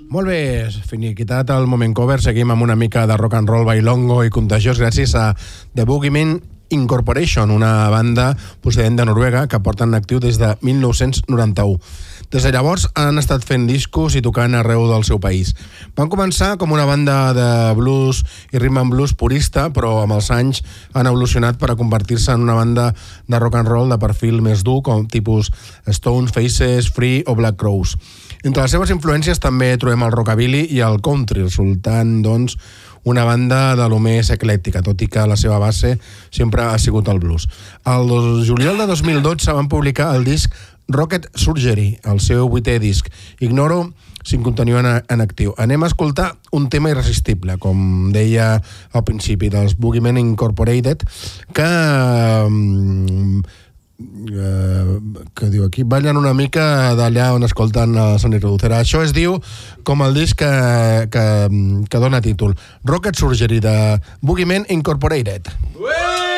Molt bé, finiquitat el moment cover, seguim amb una mica de rock and roll bailongo i contagiós gràcies a The Boogeyman Incorporation, una banda procedent de Noruega que porten actiu des de 1991. Des de llavors han estat fent discos i tocant arreu del seu país. Van començar com una banda de blues i rhythm and blues purista, però amb els anys han evolucionat per a convertir-se en una banda de rock and roll de perfil més dur, com tipus Stone Faces, Free o Black Crowes. Entre les seves influències també trobem el rockabilly i el country, resultant, doncs, una banda de lo més eclèctica, tot i que la seva base sempre ha sigut el blues. El juliol de 2012 van publicar el disc Rocket Surgery, el seu 8è disc. Ignoro si en continuen en actiu. Anem a escoltar un tema irresistible, com deia al principi, dels Boogeyman Incorporated, que diu aquí, ballen una mica d'allà on escolten el Sony Reducera. Això es diu com el disc que dona títol, Rocket Surgery, de Boogeyman Incorporated.